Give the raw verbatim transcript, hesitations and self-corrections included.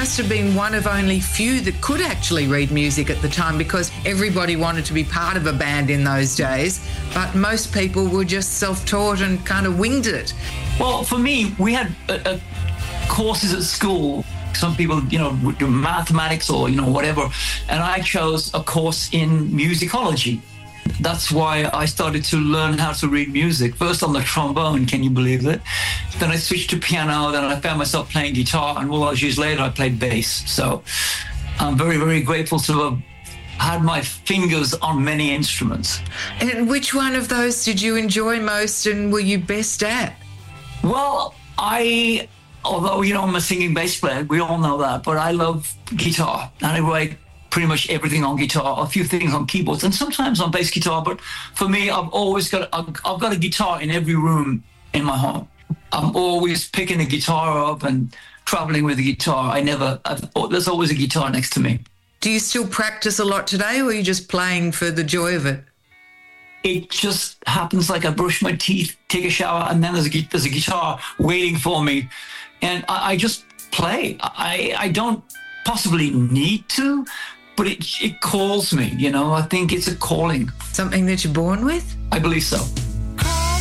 must have been one of only few that could actually read music at the time, because everybody wanted to be part of a band in those days, but most people were just self-taught and kind of winged it. Well, for me, we had uh, uh, courses at school. Some people, you know, would do mathematics or, you know, whatever. And I chose a course in musicology. That's why I started to learn how to read music. First on the trombone, can you believe it? Then I switched to piano, then I found myself playing guitar, and all those years later I played bass. So I'm very, very grateful to have had my fingers on many instruments. And which one of those did you enjoy most and were you best at? Well, I, although, you know, I'm a singing bass player, we all know that, but I love guitar, and I write pretty much everything on guitar, a few things on keyboards, and sometimes on bass guitar. But for me, I've always got, I've, I've got a guitar in every room in my home. I'm always picking a guitar up and traveling with a guitar. I never, I've, oh, there's always a guitar next to me. Do you still practice a lot today, or are you just playing for the joy of it? It just happens like I brush my teeth, take a shower, and then there's a, there's a guitar waiting for me. And I, I just play. I, I don't possibly need to, but it, it calls me, you know. I think it's a calling. Something that you're born with? I believe so.